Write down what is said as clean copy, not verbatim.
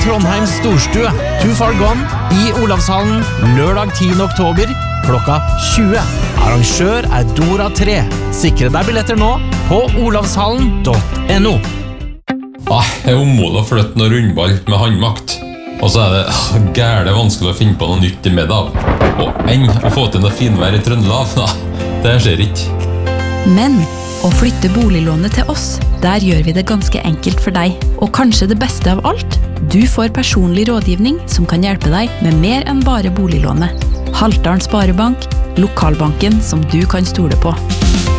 Trondheims Storstue, Too Far Gone, i Olavshallen, lørdag 10. oktober, klokka 20. Arrangør Dora 3. Sikre deg billetter nå på olavshallen.no. Jeg er ommålet å flytte noe rundball med håndmakt. Og så er det gærlig vanskelig å finne på noe nytt i middag. Og enn å få til noe finvær i Trøndelag, det skjer ikke. Men å flytte boliglånet til oss, der gjør vi det ganske enkelt for deg. Og kanskje det beste av alt, du får personlig rådgivning som kan hjelpe deg med mer enn bare boliglånet. Haltdalen Sparebank, lokalbanken som du kan stole på.